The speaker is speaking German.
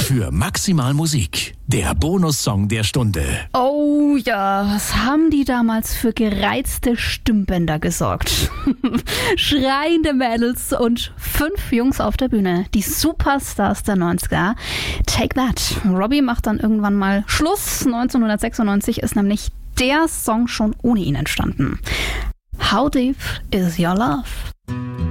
Für maximal Musik, der Bonussong der Stunde. Oh ja, was haben die damals für gereizte Stimmbänder gesorgt? Schreiende Mädels und 5 Jungs auf der Bühne, die Superstars der 90er. Take that. Robbie macht dann irgendwann mal Schluss. 1996 ist nämlich der Song schon ohne ihn entstanden. How Deep Is Your Love?